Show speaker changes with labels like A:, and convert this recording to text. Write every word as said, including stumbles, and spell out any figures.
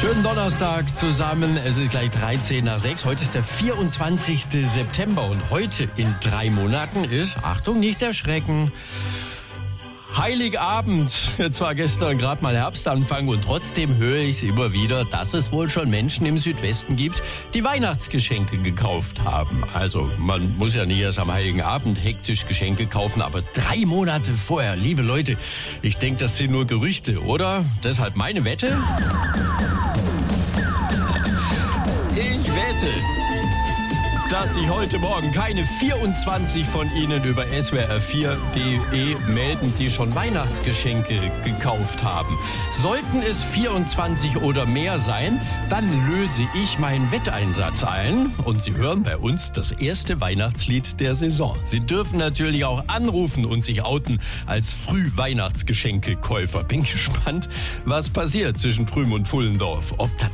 A: Schönen Donnerstag zusammen. Es ist gleich dreizehn nach sechs. Heute ist der vierundzwanzigste September und heute in drei Monaten ist, Achtung, nicht erschrecken, Heiligabend. Jetzt war gestern gerade mal Herbstanfang und trotzdem höre ich es immer wieder, dass es wohl schon Menschen im Südwesten gibt, die Weihnachtsgeschenke gekauft haben. Also man muss ja nicht erst am Heiligen Abend hektisch Geschenke kaufen, aber drei Monate vorher. Liebe Leute, ich denke, das sind nur Gerüchte, oder? Deshalb meine Wette. Ich wette, dass sich heute Morgen keine vierundzwanzig von Ihnen über S W R vier punkt de melden, die schon Weihnachtsgeschenke gekauft haben. Sollten es vierundzwanzig oder mehr sein, dann löse ich meinen Wetteinsatz ein und Sie hören bei uns das erste Weihnachtslied der Saison. Sie dürfen natürlich auch anrufen und sich outen als Frühweihnachtsgeschenkekäufer. Bin gespannt, was passiert zwischen Prüm und Pfullendorf. Ob das